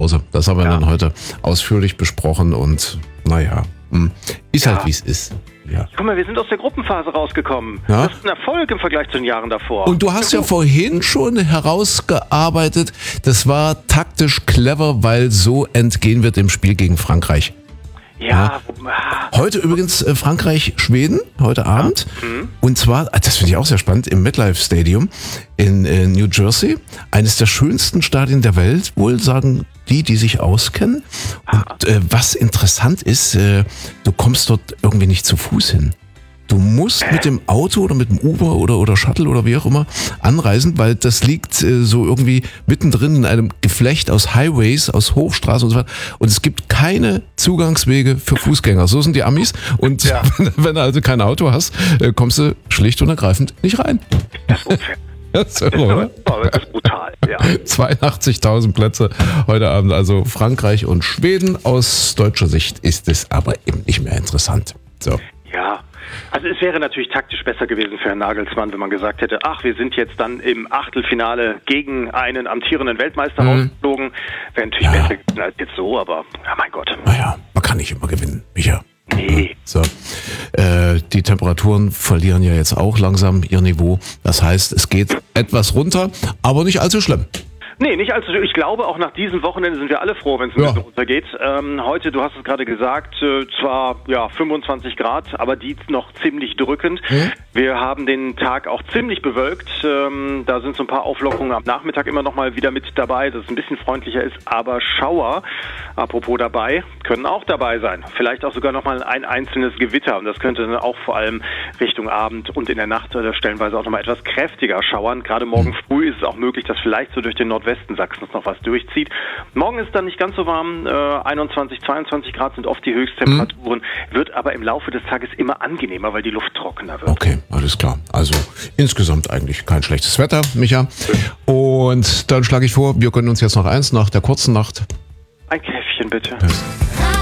Hause. Das haben wir dann heute ausführlich besprochen und naja, ist halt wie es ist. Ja. Guck mal, wir sind aus der Gruppenphase rausgekommen. Ja? Das ist ein Erfolg im Vergleich zu den Jahren davor. Und du hast ja vorhin schon herausgearbeitet, das war taktisch clever, weil so entgehen wir dem Spiel gegen Frankreich. Ja. Heute übrigens Frankreich-Schweden, heute Abend. Und zwar, das finde ich auch sehr spannend, im MetLife Stadium in New Jersey. Eines der schönsten Stadien der Welt, wohl sagen die sich auskennen. Und was interessant ist, du kommst dort irgendwie nicht zu Fuß hin. Du musst mit dem Auto oder mit dem Uber oder Shuttle oder wie auch immer anreisen, weil das liegt so irgendwie mittendrin in einem Geflecht aus Highways, aus Hochstraßen und so weiter. Und es gibt keine Zugangswege für Fußgänger. So sind die Amis. Und wenn du also kein Auto hast, kommst du schlicht und ergreifend nicht rein. Das ist unfair. Das ist irre, oder? Das ist brutal, ja. 82.000 Plätze heute Abend, also Frankreich und Schweden. Aus deutscher Sicht ist es aber eben nicht mehr interessant. So. Ja. Also es wäre natürlich taktisch besser gewesen für Herrn Nagelsmann, wenn man gesagt hätte, ach, wir sind jetzt dann im Achtelfinale gegen einen amtierenden Weltmeister rausgeflogen. Wäre natürlich besser gewesen als jetzt so, aber ja, mein Gott. Naja, man kann nicht immer gewinnen, Micha. Nee. So. Die Temperaturen verlieren ja jetzt auch langsam ihr Niveau. Das heißt, es geht etwas runter, aber nicht allzu schlimm. Nee, nicht allzu. Ich glaube, auch nach diesem Wochenende sind wir alle froh, wenn es ein bisschen runtergeht. Heute, du hast es gerade gesagt, zwar 25 Grad, aber die noch ziemlich drückend. Wir haben den Tag auch ziemlich bewölkt. Da sind so ein paar Auflockerungen am Nachmittag immer noch mal wieder mit dabei, dass es ein bisschen freundlicher ist. Aber Schauer, apropos dabei, können auch dabei sein. Vielleicht auch sogar noch mal ein einzelnes Gewitter. Und das könnte dann auch vor allem Richtung Abend und in der Nacht stellenweise auch noch mal etwas kräftiger schauern. Gerade morgen früh ist es auch möglich, dass vielleicht so durch den Nordwesten Sachsens noch was durchzieht. Morgen ist dann nicht ganz so warm, 21, 22 Grad sind oft die Höchsttemperaturen, wird aber im Laufe des Tages immer angenehmer, weil die Luft trockener wird. Okay, alles klar. Also insgesamt eigentlich kein schlechtes Wetter, Micha. Und dann schlage ich vor, wir gönnen uns jetzt noch eins nach der kurzen Nacht. Ein Käffchen bitte.